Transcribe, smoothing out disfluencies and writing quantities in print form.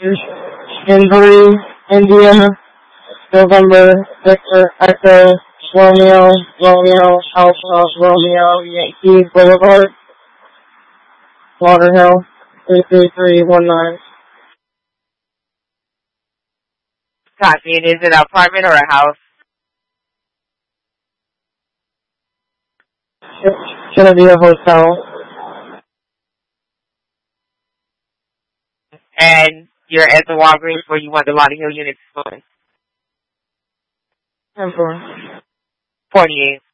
Injury, India, November, Victor, Echo, Romeo, Romeo, Alpha, Romeo, Yankee, Boulevard, Lauderhill, 33319. Copy. And is it an apartment or a house? It's gonna be a hotel. And you're at the Walgreens where you want the Lauderhill unit to go in? 10-4. 48.